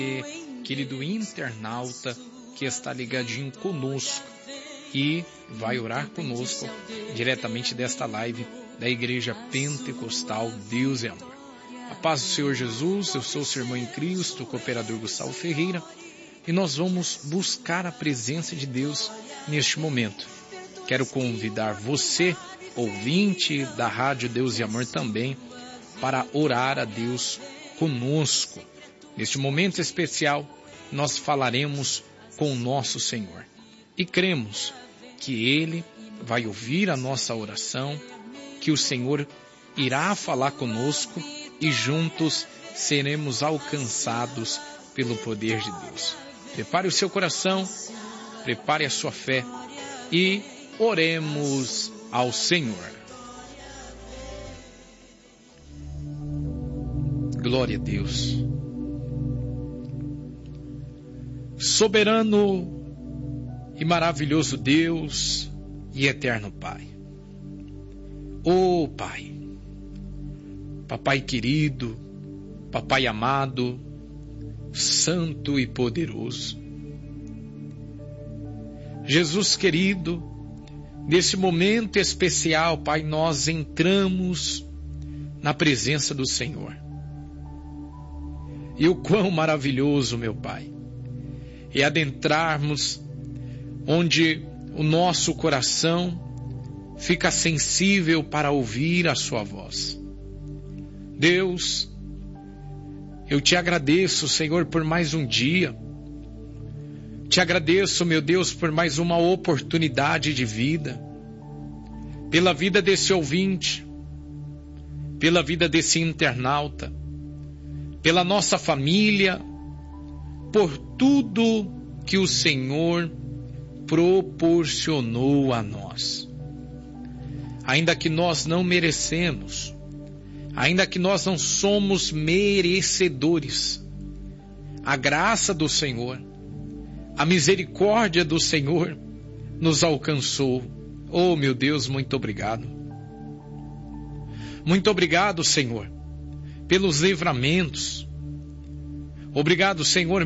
querido internauta que está ligadinho conosco e vai orar conosco diretamente desta live da Igreja Pentecostal Deus é Amor. A paz do Senhor Jesus, eu sou o seu irmão em Cristo, o cooperador Gustavo Ferreira, e nós vamos buscar a presença de Deus neste momento. Quero convidar você, ouvinte da Rádio Deus e Amor também, para orar a Deus conosco. Neste momento especial, nós falaremos com o nosso Senhor e cremos que Ele vai ouvir a nossa oração, que o Senhor irá falar conosco e juntos seremos alcançados pelo poder de Deus. Prepare o seu coração, prepare a sua fé e oremos ao Senhor. Glória a Deus. Soberano e maravilhoso Deus e eterno Pai. Ô Pai, Papai querido, Papai amado, santo e poderoso. Jesus querido, nesse momento especial, Pai, nós entramos na presença do Senhor. E o quão maravilhoso, meu Pai, é adentrarmos onde o nosso coração fica sensível para ouvir a sua voz. Deus, eu te agradeço, Senhor, por mais um dia. Te agradeço, meu Deus, por mais uma oportunidade de vida. Pela vida desse ouvinte, pela vida desse internauta, pela nossa família, por tudo que o Senhor proporcionou a nós. Ainda que nós não merecemos, ainda que nós não somos merecedores, a graça do Senhor, a misericórdia do Senhor nos alcançou. Oh, meu Deus, muito obrigado. Muito obrigado, Senhor, pelos livramentos. Obrigado, Senhor,